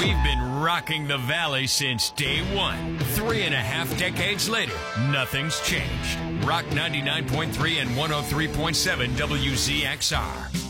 We've been rocking the Valley since day one. 3.5 decades later, nothing's changed. Rock 99.3 and 103.7 WZXR.